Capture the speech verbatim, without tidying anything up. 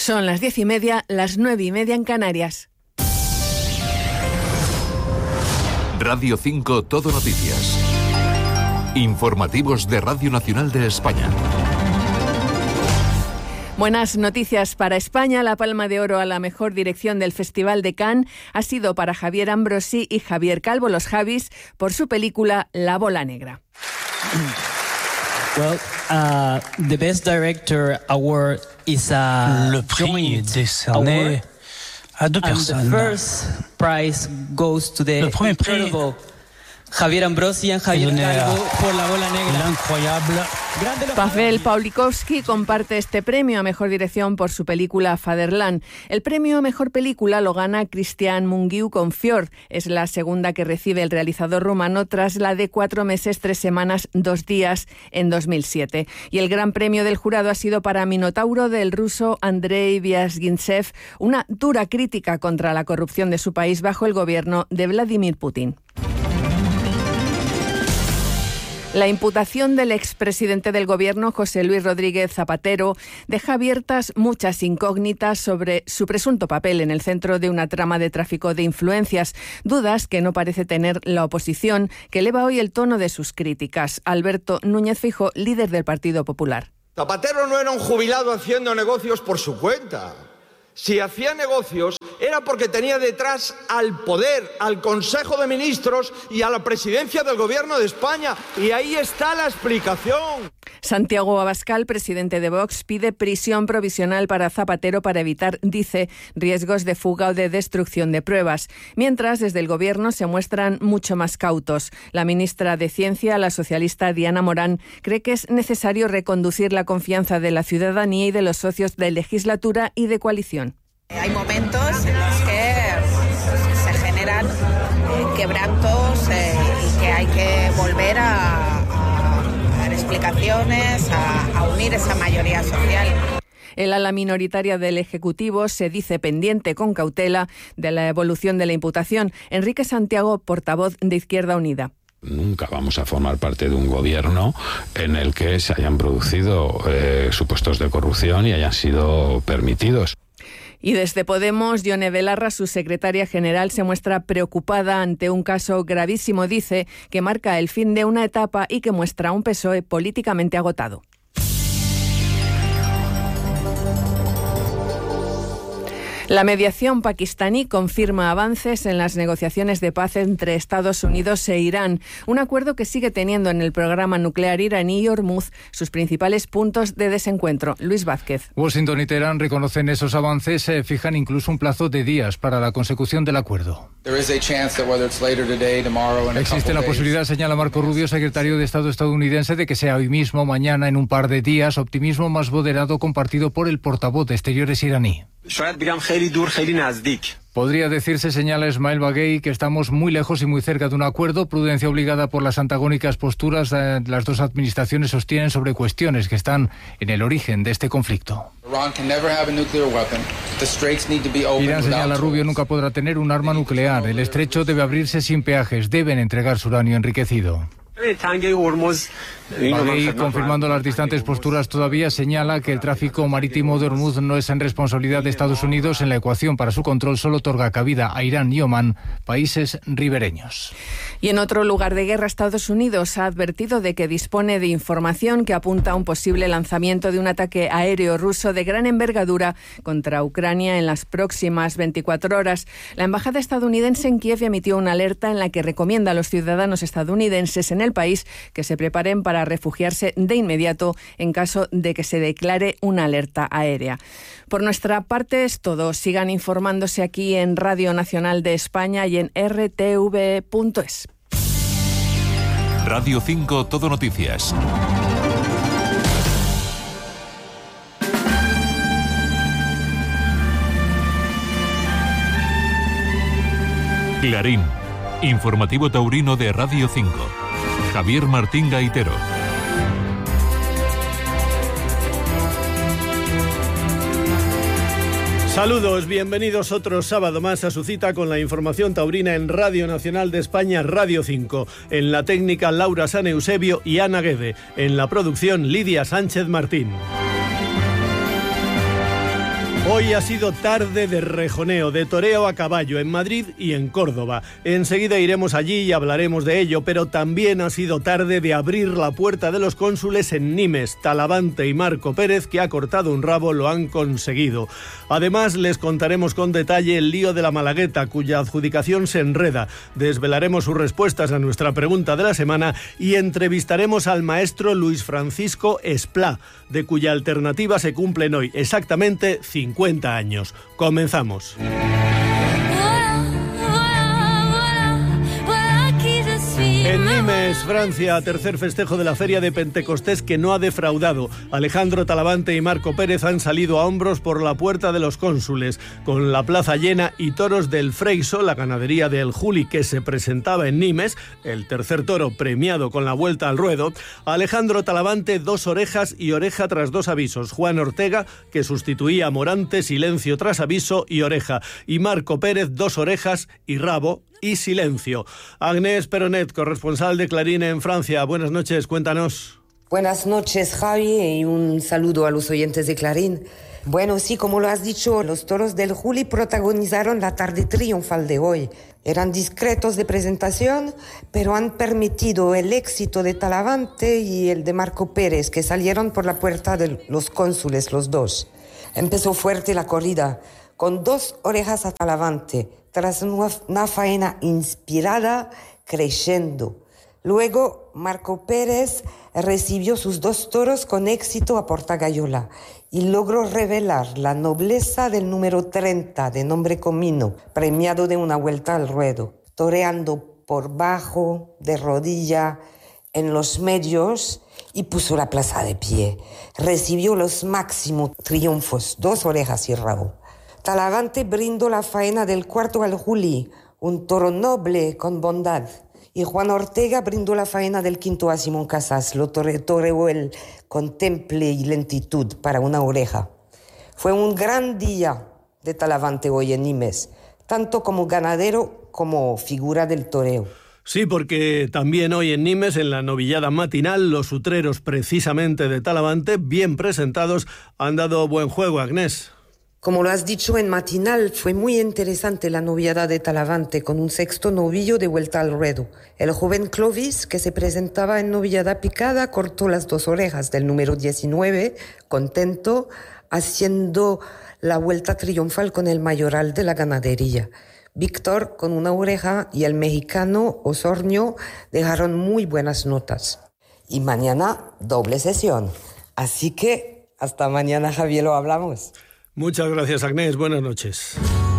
Son las diez y media, las nueve y media en Canarias. Radio cinco Todo Noticias. Informativos de Radio Nacional de España. Buenas noticias para España. La Palma de Oro a la mejor dirección del Festival de Cannes ha sido para Javier Ambrosi y Javier Calvo, los Javis, por su película La Bola Negra. Well, uh, the Best Director Award is a Le prix est décerné à deux personnes. And the first prize goes to the Le premier prix incredible Javier Ambrosi y Javier Calvo por La Bola Negra. L'incroyable. Pavel Pawlikowski comparte este premio a Mejor Dirección por su película Fatherland. El premio a Mejor Película lo gana Cristian Mungiu con Fjord. Es la segunda que recibe el realizador rumano tras la de Cuatro meses, tres semanas, dos días en dos mil siete. Y el gran premio del jurado ha sido para Minotauro del ruso Andrei Vyazgintsev, una dura crítica contra la corrupción de su país bajo el gobierno de Vladimir Putin. La imputación del expresidente del Gobierno, José Luis Rodríguez Zapatero, deja abiertas muchas incógnitas sobre su presunto papel en el centro de una trama de tráfico de influencias, dudas que no parece tener la oposición, que eleva hoy el tono de sus críticas. Alberto Núñez Feijóo, líder del Partido Popular. Zapatero no era un jubilado haciendo negocios por su cuenta. Si hacía negocios era porque tenía detrás al poder, al Consejo de Ministros y a la presidencia del Gobierno de España. Y ahí está la explicación. Santiago Abascal, presidente de Vox, pide prisión provisional para Zapatero para evitar, dice, riesgos de fuga o de destrucción de pruebas. Mientras, desde el Gobierno se muestran mucho más cautos. La ministra de Ciencia, la socialista Diana Morán, cree que es necesario reconducir la confianza de la ciudadanía y de los socios de legislatura y de coalición. Hay momentos en los que pues, se generan eh, quebrantos eh, y que hay que volver a, a dar explicaciones, a, a unir esa mayoría social. El ala minoritaria del Ejecutivo se dice pendiente con cautela de la evolución de la imputación. Enrique Santiago, portavoz de Izquierda Unida. Nunca vamos a formar parte de un gobierno en el que se hayan producido eh, supuestos de corrupción y hayan sido permitidos. Y desde Podemos, Yone Belarra, su secretaria general, se muestra preocupada ante un caso gravísimo, dice, que marca el fin de una etapa y que muestra un P S O E políticamente agotado. La mediación pakistaní confirma avances en las negociaciones de paz entre Estados Unidos e Irán, un acuerdo que sigue teniendo en el programa nuclear iraní y Hormuz sus principales puntos de desencuentro. Luis Vázquez. Washington y Teherán reconocen esos avances, se fijan incluso un plazo de días para la consecución del acuerdo. Existe la posibilidad, señala Marco Rubio, secretario de Estado estadounidense, de que sea hoy mismo, mañana, en un par de días, optimismo más moderado compartido por el portavoz de Exteriores iraní. Podría decirse, señala Ismail Baghei, que estamos muy lejos y muy cerca de un acuerdo, prudencia obligada por las antagónicas posturas que las dos administraciones sostienen sobre cuestiones que están en el origen de este conflicto. Irán, señala Rubio, nunca podrá tener un arma nuclear. El estrecho debe abrirse sin peajes, deben entregar su uranio enriquecido. Baghei, confirmando las distantes posturas todavía, señala que el tráfico marítimo de Hormuz no es en responsabilidad de Estados Unidos. En la ecuación para su control solo otorga cabida a Irán y Omán, países ribereños. Y en otro lugar de guerra, Estados Unidos ha advertido de que dispone de información que apunta a un posible lanzamiento de un ataque aéreo ruso de gran envergadura contra Ucrania en las próximas veinticuatro horas. La embajada estadounidense en Kiev emitió una alerta en la que recomienda a los ciudadanos estadounidenses en el país que se preparen para refugiarse de inmediato en caso de que se declare una alerta aérea. Por nuestra parte es todo. Sigan informándose aquí en Radio Nacional de España y en R T V punto es. Radio cinco Todo Noticias. Clarín, informativo taurino de Radio cinco. Javier Martín Gaitero. Saludos, bienvenidos otro sábado más a su cita con la información taurina en Radio Nacional de España, Radio cinco. En la técnica, Laura San Eusebio y Ana Guede. En la producción, Lidia Sánchez Martín. Hoy ha sido tarde de rejoneo, de toreo a caballo en Madrid y en Córdoba. Enseguida iremos allí y hablaremos de ello, pero también ha sido tarde de abrir la puerta de los cónsules en Nimes. Talavante y Marco Pérez, que ha cortado un rabo, lo han conseguido. Además, les contaremos con detalle el lío de la Malagueta, cuya adjudicación se enreda. Desvelaremos sus respuestas a nuestra pregunta de la semana y entrevistaremos al maestro Luis Francisco Esplá, de cuya alternativa se cumplen hoy exactamente cincuenta años. Comenzamos. En Nimes, Francia, tercer festejo de la Feria de Pentecostés que no ha defraudado. Alejandro Talavante y Marco Pérez han salido a hombros por la puerta de los cónsules, con la plaza llena y toros del Freiso, la ganadería del Juli que se presentaba en Nimes, el tercer toro premiado con la vuelta al ruedo. Alejandro Talavante, dos orejas y oreja tras dos avisos. Juan Ortega, que sustituía a Morante, silencio tras aviso y oreja. Y Marco Pérez, dos orejas y rabo y silencio. Agnès Peronet, corresponsal de Clarín en Francia. Buenas noches, cuéntanos. Buenas noches, Javi, y un saludo a los oyentes de Clarín. Bueno, sí, como lo has dicho, los toros del Juli protagonizaron la tarde triunfal de hoy. Eran discretos de presentación, pero han permitido el éxito de Talavante y el de Marco Pérez, que salieron por la puerta de los cónsules, los dos. Empezó fuerte la corrida, con dos orejas a Talavante, tras una faena inspirada, creciendo. Luego, Marco Pérez recibió sus dos toros con éxito a Portagayola y logró revelar la nobleza del número treinta, de nombre Comino, premiado de una vuelta al ruedo, toreando por bajo, de rodilla, en los medios, y puso la plaza de pie. Recibió los máximos triunfos, dos orejas y rabo. Talavante brindó la faena del cuarto al Juli, un toro noble con bondad. Y Juan Ortega brindó la faena del quinto a Simón Casas, lo tore- toreó él con temple y lentitud para una oreja. Fue un gran día de Talavante hoy en Nimes, tanto como ganadero como figura del toreo. Sí, porque también hoy en Nimes, en la novillada matinal, los utreros precisamente de Talavante, bien presentados, han dado buen juego, Agnès. Como lo has dicho, en matinal fue muy interesante la novillada de Talavante, con un sexto novillo de vuelta al ruedo. El joven Clovis, que se presentaba en novillada picada, cortó las dos orejas del número diecinueve, contento, haciendo la vuelta triunfal con el mayoral de la ganadería. Víctor con una oreja y el mexicano Osornio dejaron muy buenas notas. Y mañana doble sesión. Así que hasta mañana, Javier, lo hablamos. Muchas gracias, Agnès. Buenas noches.